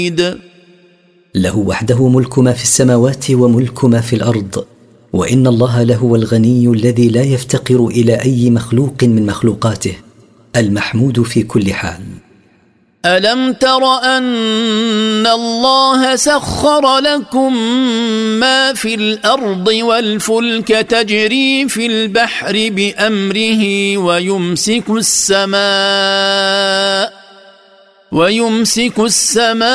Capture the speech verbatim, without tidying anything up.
له وحده ملك ما في السماوات وملك ما في الأرض، وإن الله لهو الغني الذي لا يفتقر إلى أي مخلوق من مخلوقاته، المحمود في كل حال. ألم تر أن الله سخر لكم ما في الأرض والفلك تجري في البحر بأمره ويمسك السماء ويمسك السماء